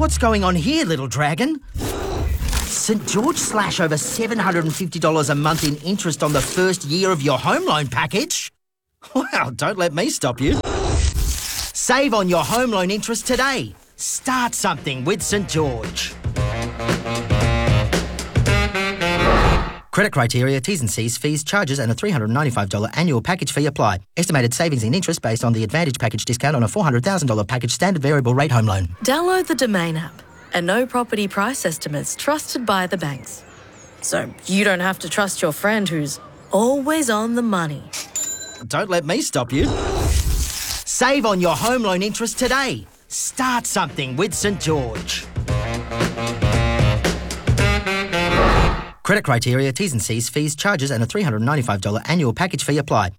What's going on here, little dragon? St George slash over $750 a month in interest on the first year of your home loan package? Well, don't let me stop you. Save on your home loan interest today. Start something with St George. Credit criteria, T's and C's, fees, charges and a $395 annual package fee apply. Estimated savings in interest based on the Advantage package discount on a $400,000 package standard variable rate home loan. Download the Domain app and know property price estimates trusted by the banks. So you don't have to trust your friend who's always on the money. Don't let me stop you. Save on your home loan interest today. Start something with St George. Credit criteria, T's and C's, fees, charges and a $395 annual package fee apply.